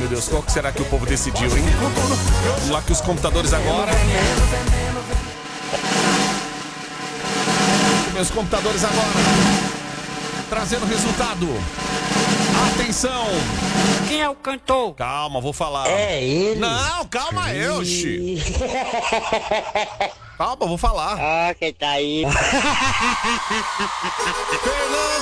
meu Deus, qual que será que o povo decidiu, hein? Vamos lá que os computadores agora... Meus computadores agora trazendo o resultado. Atenção! Quem é o cantor? Calma, vou falar. É ele. Não, calma eu, xi. Calma, vou falar. Ah, quem tá aí? Fernando